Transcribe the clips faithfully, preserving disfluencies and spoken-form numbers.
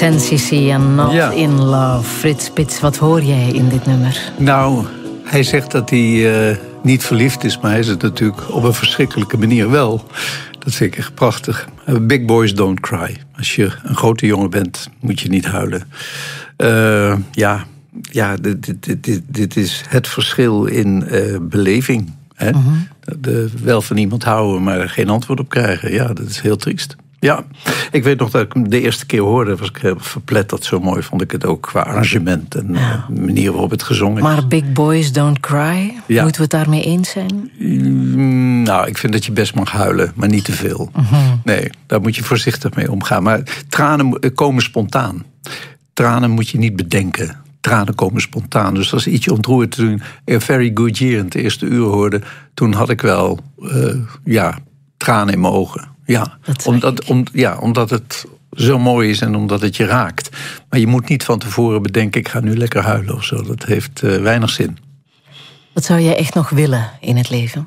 ten cc en Not Ja. in Love. Frits Spits, wat hoor jij in dit nummer? Nou, hij zegt dat hij uh, niet verliefd is, maar hij is het natuurlijk op een verschrikkelijke manier wel. Dat vind ik echt prachtig. Big boys don't cry. Als je een grote jongen bent, moet je niet huilen. Uh, ja, ja dit, dit, dit, dit is het verschil in uh, beleving. Hè? Uh-huh. De, wel van iemand houden, maar er geen antwoord op krijgen. Ja, dat is heel triest. Ja, ik weet nog dat ik hem de eerste keer hoorde, was ik verpletterd. Zo mooi vond ik het ook qua arrangement en ja. de manier waarop het gezongen is. Maar Big Boys Don't Cry, ja. Moeten we het daarmee eens zijn? Mm, nou, ik vind dat je best mag huilen, maar niet te veel. Uh-huh. Nee, daar moet je voorzichtig mee omgaan. Maar tranen komen spontaan. Tranen moet je niet bedenken. Tranen komen spontaan. Dus als iets je ontroert, toen A Very Good Year in het eerste uur hoorde, toen had ik wel uh, ja, tranen in mijn ogen. Ja, omdat, om, ja, omdat het zo mooi is en omdat het je raakt. Maar je moet niet van tevoren bedenken, ik ga nu lekker huilen of zo. Dat heeft uh, weinig zin. Wat zou jij echt nog willen in het leven?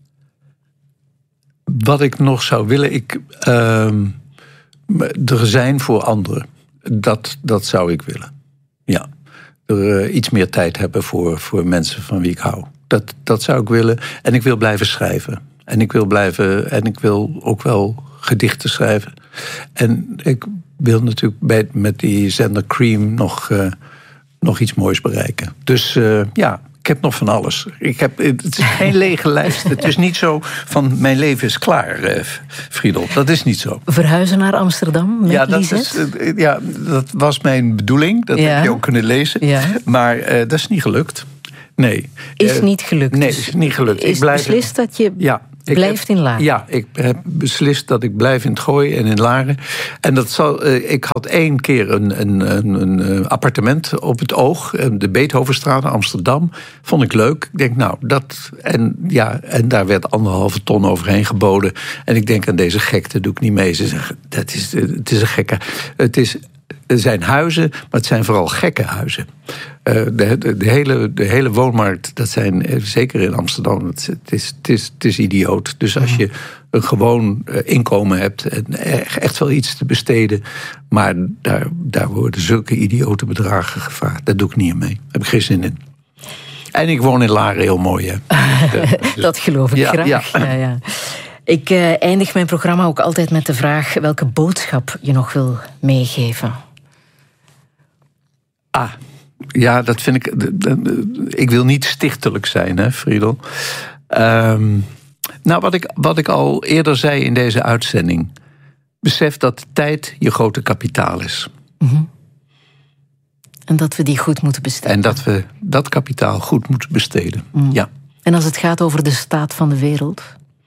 Wat ik nog zou willen, ik uh, er zijn voor anderen. Dat, dat zou ik willen. Ja. Er uh, iets meer tijd hebben voor, voor mensen van wie ik hou. Dat, dat zou ik willen. En ik wil blijven schrijven. En ik wil blijven. En ik wil ook wel gedichten schrijven. En ik wil natuurlijk bij, met die zender Cream nog, uh, nog iets moois bereiken. Dus uh, ja, ik heb nog van alles. Ik heb, het is geen lege lijst. Het is niet zo van mijn leven is klaar, uh, Friedel. Dat is niet zo. Verhuizen naar Amsterdam met ja, dat Lisette? is, uh, ja, dat was mijn bedoeling. Dat ja. heb je ook kunnen lezen. Ja. Maar uh, dat is niet gelukt. Nee. Is niet gelukt? Nee, is niet gelukt. Is ik blijf beslist dat je ja, blijft heb, in Laren? Ja, ik heb beslist dat ik blijf in het Gooi en in Laren. En dat zal, uh, ik had één keer een, een, een, een appartement op het oog. De Beethovenstraat in Amsterdam. Vond ik leuk. Ik denk, nou, dat... En, ja, en daar werd anderhalve ton overheen geboden. En ik denk, aan deze gekte doe ik niet mee. Ze zeggen, dat is, het is een gekke... Het is... Er zijn huizen, maar het zijn vooral gekke huizen. Uh, de, de, de, hele, de hele woonmarkt, dat zijn, zeker in Amsterdam, het is, het is, het is idioot. Dus als je een gewoon inkomen hebt en echt wel iets te besteden, maar daar, daar worden zulke idiote bedragen gevraagd, daar doe ik niet aan mee. Daar heb ik geen zin in. En ik woon in Laren, heel mooi, hè. Dus, dat geloof ik ja, graag. Ja. Ja, ja. Ik uh, eindig mijn programma ook altijd met de vraag welke boodschap je nog wil meegeven. Ah, ja, dat vind ik... Ik wil niet stichtelijk zijn, hè, Friedel. Um, nou, wat ik, wat ik al eerder zei in deze uitzending. Besef dat de tijd je grote kapitaal is. Mm-hmm. En dat we die goed moeten besteden. En dat we dat kapitaal goed moeten besteden, mm. ja. En als het gaat over de staat van de wereld?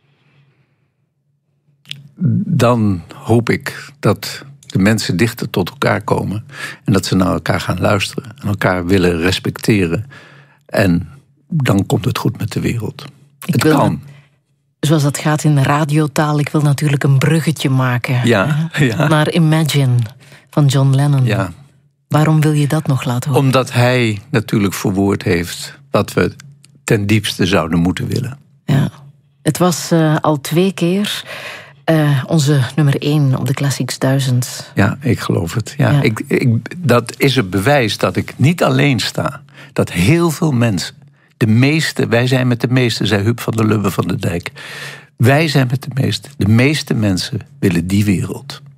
Dan hoop ik dat de mensen dichter tot elkaar komen. En dat ze naar elkaar gaan luisteren. En elkaar willen respecteren. En dan komt het goed met de wereld. Ik het wil, kan. Zoals dat gaat in radiotaal. Ik wil natuurlijk een bruggetje maken. Ja, ja. Naar Imagine van John Lennon. Ja. Waarom wil je dat nog laten horen? Omdat hij natuurlijk verwoord heeft wat we ten diepste zouden moeten willen. Ja. Het was uh, al twee keer... Uh, onze nummer één op de Classics duizend. Ja, ik geloof het. Ja, ja. Ik, ik, dat is het bewijs dat ik niet alleen sta. Dat heel veel mensen, de meeste, wij zijn met de meeste, zei Huub van der Lubbe van de Dijk. Wij zijn met de meeste. De meeste mensen willen die wereld.